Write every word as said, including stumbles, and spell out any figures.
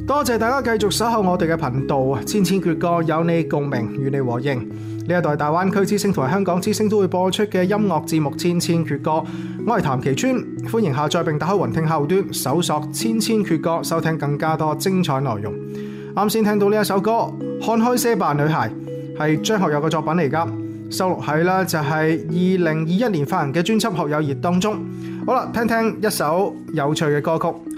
多謝大家繼續守候我哋嘅頻道啊！千千闕歌，有你共鳴，與你和應。呢一代大灣區之聲同埋香港之聲都會播出嘅音樂節目《千千闕歌》，我係譚其川，歡迎下載並打開雲聽後端，搜索《千千闕歌》，收聽更加多精彩內容。啱先聽到呢一首歌《看開些吧女孩》，係張學友嘅作品嚟噶，收錄喺啦就係二零二一年發行嘅專輯《學友熱》當中。好啦，聽聽一首有趣嘅歌曲。